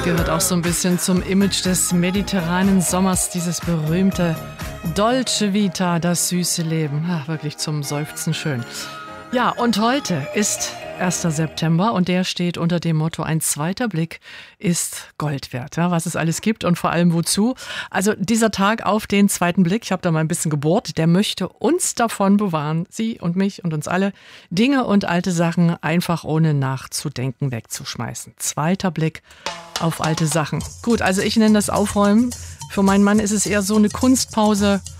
gehört auch so ein bisschen zum Image des mediterranen Sommers, dieses berühmte Dolce Vita, das süße Leben. Ach, wirklich zum Seufzen schön. Ja, und heute ist 1. September und der steht unter dem Motto: Ein zweiter Blick ist Gold wert. Ja, was es alles gibt und vor allem wozu. Also dieser Tag auf den zweiten Blick, ich habe da mal ein bisschen gebohrt, der möchte uns davon bewahren, Sie und mich und uns alle, Dinge und alte Sachen einfach ohne nachzudenken wegzuschmeißen. Zweiter Blick auf alte Sachen. Gut, also ich nenne das Aufräumen. Für meinen Mann ist es eher so eine Kunstpause.